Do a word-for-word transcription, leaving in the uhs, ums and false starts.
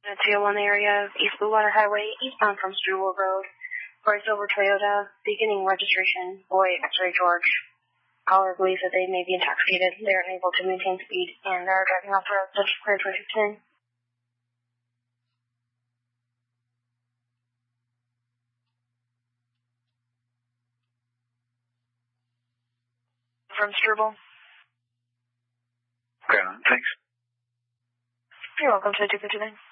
In the two oh one area of East Bluewater Highway, eastbound from Struble Road, for a silver Toyota, beginning registration, boy X-ray George. Caller believes that they may be intoxicated. They are unable to maintain speed, and they are driving off the road. Such clear twenty fifteen. From Struble. Okay, thanks. You're welcome to two fifty-nine.